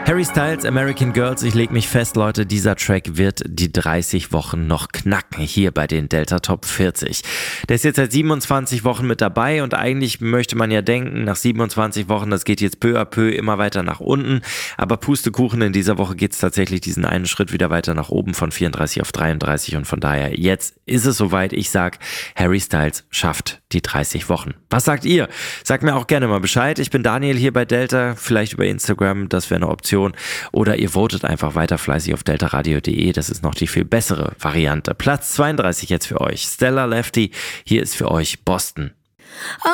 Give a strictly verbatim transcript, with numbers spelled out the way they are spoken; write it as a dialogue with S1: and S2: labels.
S1: Harry Styles, American Girls, ich leg mich fest, Leute, dieser Track wird die dreißig Wochen noch knacken, hier bei den Delta Top vierzig. Der ist jetzt seit siebenundzwanzig Wochen mit dabei und eigentlich möchte man ja denken, nach siebenundzwanzig Wochen, das geht jetzt peu à peu immer weiter nach unten, aber Pustekuchen, in dieser Woche geht es tatsächlich diesen einen Schritt wieder weiter nach oben von vierunddreißig auf dreiunddreißig und von daher, jetzt ist es soweit, ich sag, Harry Styles schafft die dreißig Wochen. Was sagt ihr? Sagt mir auch gerne mal Bescheid, ich bin Daniel hier bei Delta, vielleicht über Instagram, das wäre eine Option. Oder ihr votet einfach weiter fleißig auf deltaradio punkt de, das ist noch die viel bessere Variante. Platz zweiunddreißig jetzt für euch, Stella Lefty, hier ist für euch Boston.